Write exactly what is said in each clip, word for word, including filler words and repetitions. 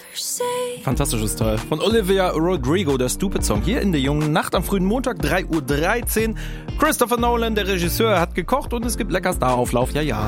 Fantastisches Teil. Von Olivia Rodrigo, der Stupid-Song. Hier in der jungen Nacht am frühen Montag, drei Uhr dreizehn. Christopher Nolan, der Regisseur, hat gekocht und es gibt lecker Star-Auflauf. Ja, ja.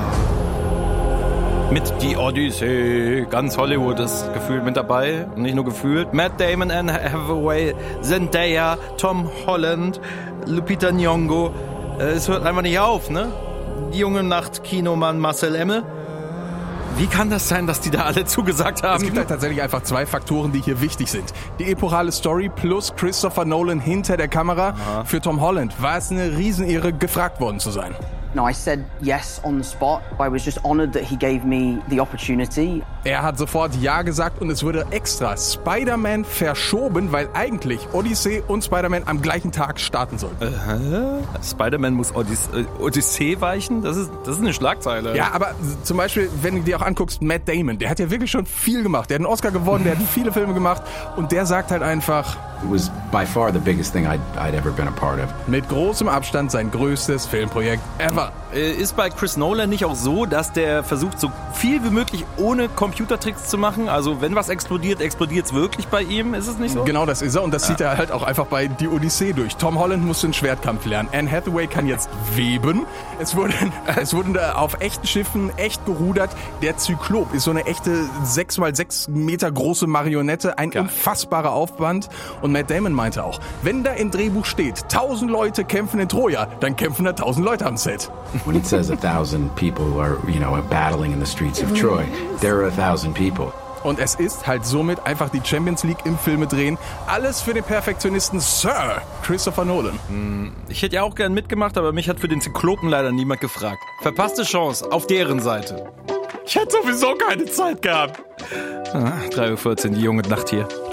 Mit Die Odyssee. Ganz Hollywood ist gefühlt mit dabei. Und nicht nur gefühlt. Matt Damon, Anne Hathaway, Zendaya, Tom Holland, Lupita Nyong'o. Es hört einfach nicht auf, ne? Die junge Nacht, Kinomann Marcel Emme. Wie kann das sein, dass die da alle zugesagt haben? Es gibt halt tatsächlich einfach zwei Faktoren, die hier wichtig sind. Die epochale Story plus Christopher Nolan hinter der Kamera. Aha. Für Tom Holland war es eine Riesenehre, gefragt worden zu sein. No, I said yes on the spot. I was just honored that he gave me the opportunity. Er hat sofort Ja gesagt und es wurde extra Spider-Man verschoben, weil eigentlich Odyssey und Spider-Man am gleichen Tag starten sollten. Äh, Spider-Man muss Odys- äh, Odyssee weichen? Das ist, das ist eine Schlagzeile. Ja, aber zum Beispiel, wenn du dir auch anguckst, Matt Damon, der hat ja wirklich schon viel gemacht. Der hat einen Oscar gewonnen, der hat viele Filme gemacht und der sagt halt einfach... It was by far the biggest thing I'd, I'd ever been a part of. Mit großem Abstand sein größtes Filmprojekt ever. Ist bei Chris Nolan nicht auch so, dass der versucht, so viel wie möglich ohne Computertricks zu machen? Also wenn was explodiert, explodiert es wirklich bei ihm? Ist es nicht so? Genau, das ist er und das ja. Zieht er halt auch einfach bei Die Odyssee durch. Tom Holland musste den Schwertkampf lernen. Anne Hathaway kann jetzt weben. Es wurden, es wurden da auf echten Schiffen echt gerudert. Der Zyklop ist so eine echte sechs mal sechs Meter große Marionette. Ein Geil. Unfassbarer Aufwand. Und Matt Damon meinte auch, wenn da im Drehbuch steht, tausend Leute kämpfen in Troja, dann kämpfen da tausend Leute am Set. When it says a thousand people are, you know, battling in the streets of Troy, there are a thousand people. Und es ist halt somit einfach die Champions League im Filme drehen. Alles für den Perfektionisten Sir Christopher Nolan. Ich hätte ja auch gern mitgemacht, aber mich hat für den Zyklopen leider niemand gefragt. Verpasste Chance auf deren Seite. Ich hätte sowieso keine Zeit gehabt. Ah, drei Uhr vierzehn, die junge Nacht hier.